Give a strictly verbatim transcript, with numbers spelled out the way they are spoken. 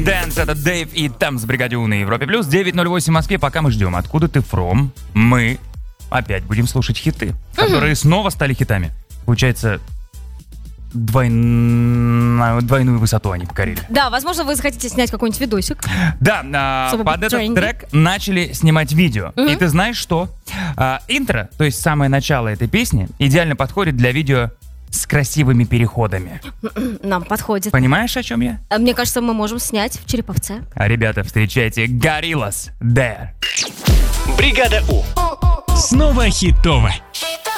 Dance, это Дэйв и там с бригадой У на Европе Плюс. девять ноль восемь в Москве, пока мы ждем. Откуда ты from? Мы опять будем слушать хиты, которые mm-hmm. снова стали хитами. Получается, двойную, двойную высоту они покорили. Да, возможно, вы захотите снять какой-нибудь видосик. Да, а, под этот тренди. Трек начали снимать видео. Mm-hmm. И ты знаешь что? А, интро, то есть самое начало этой песни, идеально подходит для видео с красивыми переходами. Нам подходит. Понимаешь, о чем я? Мне кажется, мы можем снять в Череповце. А, ребята, встречайте Gorillaz There. Бригада У. Снова хитово.